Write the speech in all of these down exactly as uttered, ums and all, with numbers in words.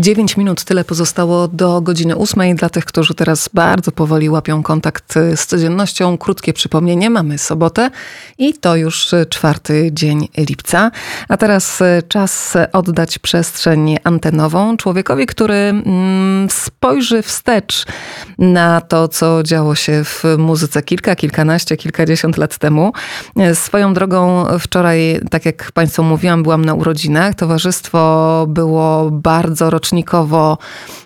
dziewięć minut, tyle pozostało do godziny ósmej. Dla tych, którzy teraz bardzo powoli łapią kontakt z codziennością, krótkie przypomnienie. Mamy sobotę i to już czwarty dzień lipca. A teraz czas oddać przestrzeń antenową człowiekowi, który spojrzy wstecz na to, co działo się w muzyce kilka, kilkanaście, kilkadziesiąt lat temu. Swoją drogą wczoraj, tak jak Państwu mówiłam, byłam na urodzinach. Towarzystwo było bardzo rocznikowo,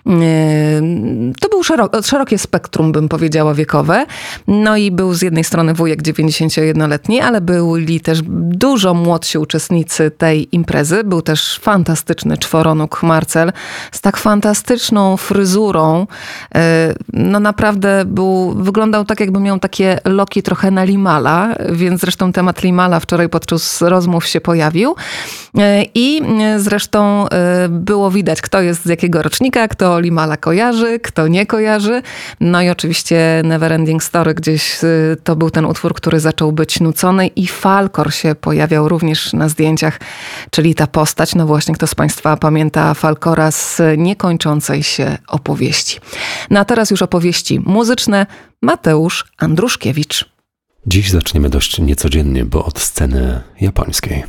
to był szerok, szerokie spektrum, bym powiedziała, wiekowe. No i był z jednej strony wujek dziewięćdziesięciojednoletni, ale byli też dużo młodsi uczestnicy tej imprezy. Był też fantastyczny czworonóg Marcel z tak fantastyczną fryzurą. No naprawdę był, wyglądał tak, jakby miał takie loki trochę na Limala, więc zresztą temat Limala wczoraj podczas rozmów się pojawił. I zresztą było widać, kto jest z jakiego rocznika, kto Limala kojarzy, kto nie kojarzy. No i oczywiście Neverending Story, gdzieś to był ten utwór, który zaczął być nucony i Falkor się pojawiał również na zdjęciach, czyli ta postać. No właśnie, kto z Państwa pamięta Falkora z niekończącej się opowieści. No a teraz już opowieści muzyczne. Mateusz Andruszkiewicz. Dziś zaczniemy dość niecodziennie, bo od sceny japońskiej.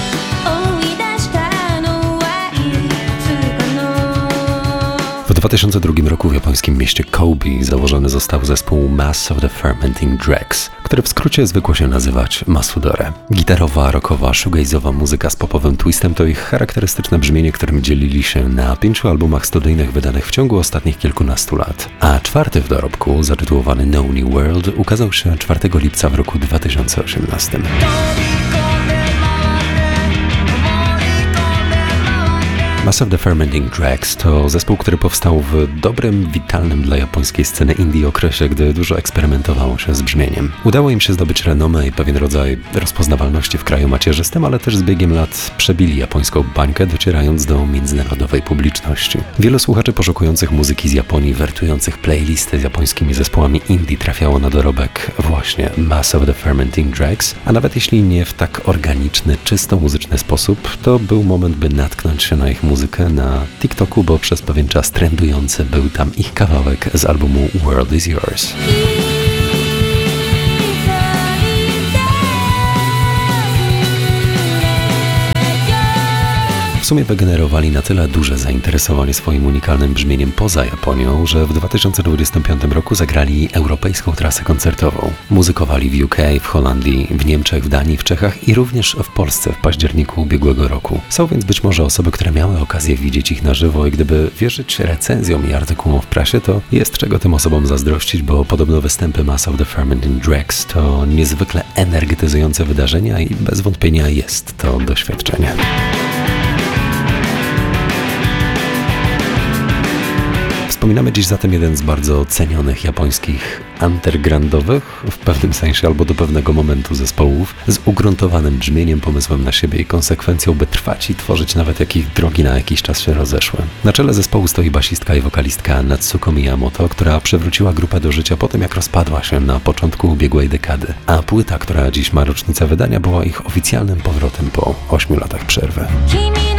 W dwa tysiące drugim roku w japońskim mieście Kobe założony został zespół Mass of the Fermenting Dregs, który w skrócie zwykło się nazywać Masudore. Gitarowa, rockowa, shoegaze'owa muzyka z popowym twistem to ich charakterystyczne brzmienie, którym dzielili się na pięciu albumach studyjnych wydanych w ciągu ostatnich kilkunastu lat. A czwarty w dorobku, zatytułowany No New World, ukazał się czwartego lipca w roku dwa tysiące osiemnastym. Mass of the Fermenting Dregs to zespół, który powstał w dobrym, witalnym dla japońskiej sceny indie okresie, gdy dużo eksperymentowało się z brzmieniem. Udało im się zdobyć renomę i pewien rodzaj rozpoznawalności w kraju macierzystym, ale też z biegiem lat przebili japońską bańkę, docierając do międzynarodowej publiczności. Wielu słuchaczy poszukujących muzyki z Japonii, wertujących playlisty z japońskimi zespołami indie trafiało na dorobek właśnie Mass of the Fermenting Dregs, a nawet jeśli nie w tak organiczny, czysto muzyczny sposób, to był moment, by natknąć się na ich muzykę muzykę na TikToku, bo przez pewien czas trendujący był tam ich kawałek z albumu World is Yours. W sumie wygenerowali na tyle duże zainteresowanie swoim unikalnym brzmieniem poza Japonią, że w dwa tysiące dwudziestym piątym roku zagrali europejską trasę koncertową. Muzykowali w U K, w Holandii, w Niemczech, w Danii, w Czechach i również w Polsce w październiku ubiegłego roku. Są więc być może osoby, które miały okazję widzieć ich na żywo i gdyby wierzyć recenzjom i artykułom w prasie, to jest czego tym osobom zazdrościć, bo podobno występy Mass of the Fermenting Dregs to niezwykle energetyzujące wydarzenia i bez wątpienia jest to doświadczenie. Wspominamy dziś zatem jeden z bardzo cenionych japońskich undergroundowych, w pewnym sensie albo do pewnego momentu zespołów, z ugruntowanym brzmieniem, pomysłem na siebie i konsekwencją, by trwać i tworzyć nawet jak ich drogi na jakiś czas się rozeszły. Na czele zespołu stoi basistka i wokalistka Natsuko Miyamoto, która przywróciła grupę do życia po tym, jak rozpadła się na początku ubiegłej dekady. A płyta, która dziś ma rocznicę wydania, była ich oficjalnym powrotem po ośmiu latach przerwy.